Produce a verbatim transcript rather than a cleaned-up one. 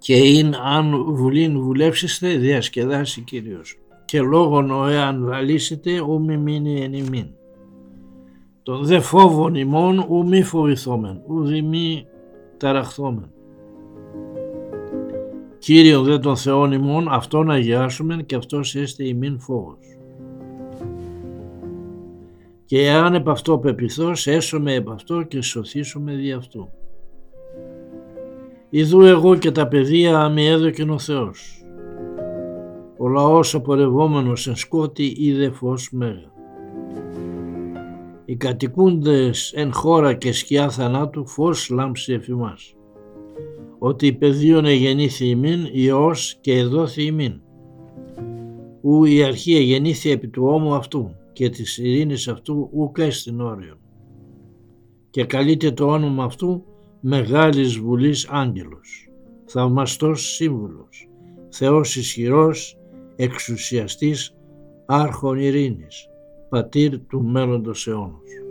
και ειν αν βουλήν βουλεύσεστε διασκεδάσει Κύριος. Και λόγον ο εάν λαλήσετε ου μη μείνει εν ημίν. Τον δε φόβον ημών ου μη φοβηθόμεν, ου δι μη ταραχθόμεν. Κύριον δε τον Θεόν ημών, αυτόν αγιάσομεν και αυτός έστε ημίν φόβος. Και εάν επ' αυτό πεποιθώς, έσωμε επ' αυτό και σωθήσουμε δι' αυτού. Ιδού εγώ και τα παιδεία αμοι έδωκεν ο Θεός. Ο λαός απορευόμενος εν σκότη είδε φως μέγα. Οι κατοικούντες εν χώρα και σκιά θανάτου φως λάμψει εφ' ημάς. Ότι παιδίον εγεννήθη ημίν, Υιός και εδόθη ημίν. Ου η αρχή εγεννήθη επί του ώμου αυτού και της ειρήνης αυτού ουκ έστιν όριον. Και καλείται το όνομα αυτού Μεγάλης Βουλής Άγγελος, Θαυμαστός Σύμβουλος, Θεός ισχυρός, Εξουσιαστής, Άρχον ειρήνης, Πατήρ του μέλλοντος αιώνος.